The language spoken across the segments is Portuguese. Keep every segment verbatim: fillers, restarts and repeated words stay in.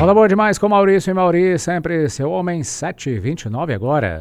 Roda boa demais com Maurício e Maurício, sempre seu homem sete e vinte e nove agora.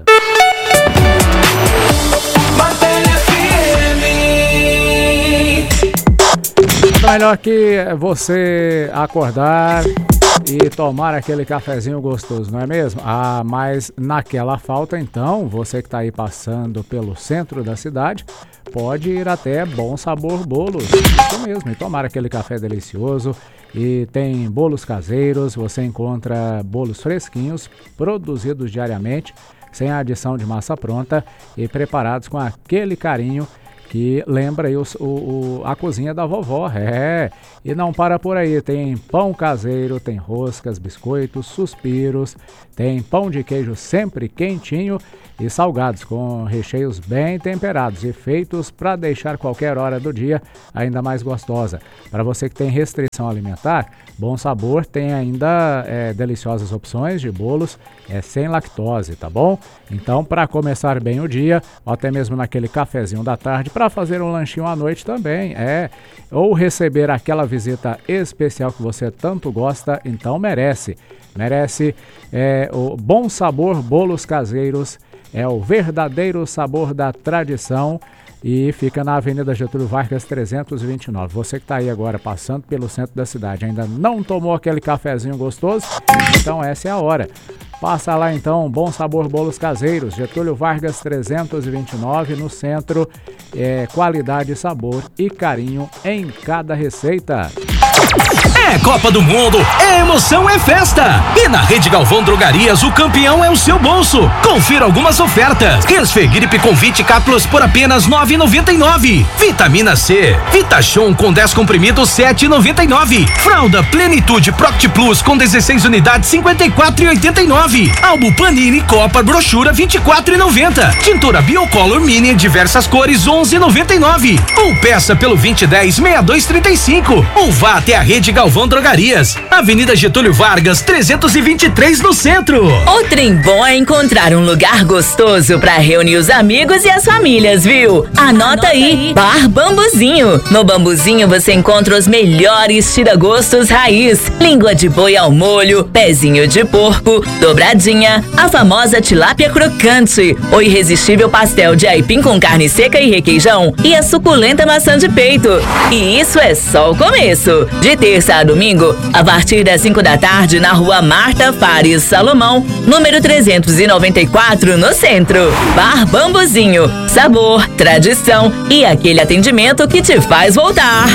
Nada melhor que você acordar e tomar aquele cafezinho gostoso, não é mesmo? Ah, mas naquela falta, então, você que está aí passando pelo centro da cidade, pode ir até Bom Sabor Bolos, isso mesmo, e tomar aquele café delicioso. E tem bolos caseiros, você encontra bolos fresquinhos, produzidos diariamente, sem a adição de massa pronta e preparados com aquele carinho que lembra aí o, o, a cozinha da vovó. É, e não para por aí, tem pão caseiro, tem roscas, biscoitos, suspiros, tem pão de queijo sempre quentinho e salgados com recheios bem temperados e feitos para deixar qualquer hora do dia ainda mais gostosa. Para você que tem restrição alimentar, Bom Sabor tem ainda é, deliciosas opções de bolos é, sem lactose, tá bom? Então, para começar bem o dia, ou até mesmo naquele cafezinho da tarde, para fazer um lanchinho à noite também, é, ou receber aquela visita especial que você tanto gosta, então merece. Merece é, o Bom Sabor Bolos Caseiros, é o verdadeiro sabor da tradição e fica na Avenida Getúlio Vargas trezentos e vinte e nove. Você que está aí agora passando pelo centro da cidade, ainda não tomou aquele cafezinho gostoso? Então essa é a hora. Passa lá então, Bom Sabor Bolos Caseiros, Getúlio Vargas trezentos e vinte e nove, no centro, é, qualidade, sabor e carinho em cada receita. É Copa do Mundo, é emoção, é festa. E na Rede Galvão Drogarias, o campeão é o seu bolso. Confira algumas ofertas. Resfegripe com vinte cápsulas por apenas nove reais e noventa e nove centavos. Vitamina C, Vitachon com dez comprimidos, sete reais e noventa e nove centavos. Fralda Plenitude Proct Plus com dezesseis unidades, cinquenta e quatro reais e oitenta e nove centavos. Álbum Panini Copa Brochura, vinte e quatro reais e noventa centavos. Tintura Biocolor Mini em diversas cores, onze reais e noventa e nove centavos. Ou peça pelo vinte e dez, sessenta e dois trinta e cinco. Ou vá até a Rede Galvão Drogarias, Avenida Getúlio Vargas trezentos e vinte e três, no centro. O trem bom é encontrar um lugar gostoso para reunir os amigos e as famílias, viu? Anota, Anota aí, Bar Bambuzinho. No Bambuzinho você encontra os melhores tira-gostos raiz, língua de boi ao molho, pezinho de porco, dobradinha, a famosa tilápia crocante, o irresistível pastel de aipim com carne seca e requeijão e a suculenta maçã de peito. E isso é só o começo. De terça a domingo, a partir das cinco da tarde, na rua Marta Fares Salomão, número trezentos e noventa e quatro, no centro. Bar Bambuzinho, sabor, tradição e aquele atendimento que te faz voltar.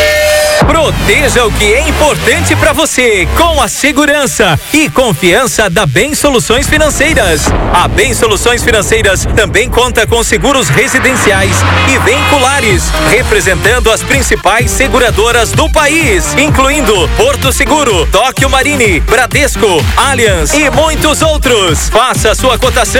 Proteja o que é importante para você com a segurança e confiança da Bem Soluções Financeiras. A Bem Soluções Financeiras também conta com seguros residenciais e veiculares, representando as principais seguradoras do país, incluindo Porto Seguro, Tóquio Marine, Bradesco, Allianz e muitos outros. Faça sua cotação